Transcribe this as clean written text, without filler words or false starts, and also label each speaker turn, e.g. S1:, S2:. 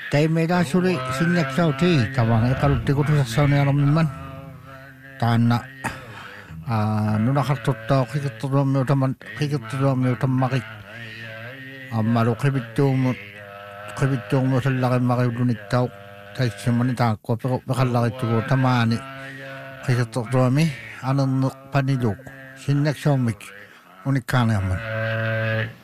S1: Tay meda suri sinyak sauti tawang kalau tikut sauni araman tanah nuna hartotta kikitro me utamakik amaru kibitong mo salaki makibunitaw tay simani tako pero bakalaki tugo tamani kikitro me anong panilok sinyak saumik unikana man